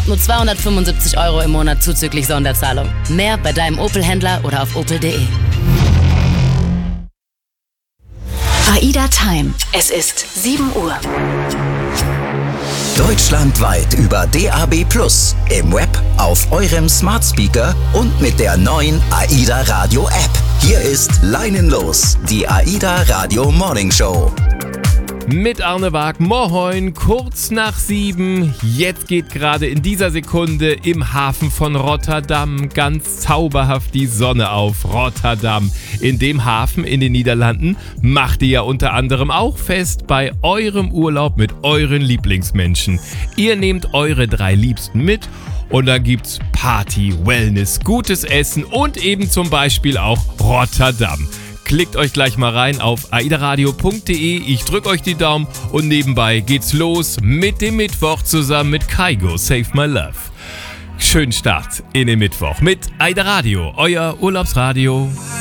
Ab nur 275 € im Monat zuzüglich Sonderzahlung. Mehr bei deinem Opel-Händler oder auf opel.de. AIDA Time. Es ist 7 Uhr. Deutschlandweit über DAB+, im Web, auf eurem Smart Speaker und mit der neuen AIDA Radio App. Hier ist Leinenlos, die AIDA Radio Morning Show. Mit Arne Waag, moin, kurz nach 7. Jetzt geht gerade in dieser Sekunde im Hafen von Rotterdam ganz zauberhaft die Sonne auf. Rotterdam. In dem Hafen in den Niederlanden macht ihr ja unter anderem auch fest bei eurem Urlaub mit euren Lieblingsmenschen. Ihr nehmt eure 3 Liebsten mit und dann gibt's Party, Wellness, gutes Essen und eben zum Beispiel auch Rotterdam. Klickt euch gleich mal rein auf aidaradio.de. Ich drück euch die Daumen und nebenbei geht's los mit dem Mittwoch zusammen mit Kygo Save My Love. Schönen Start in den Mittwoch mit AIDA Radio, euer Urlaubsradio.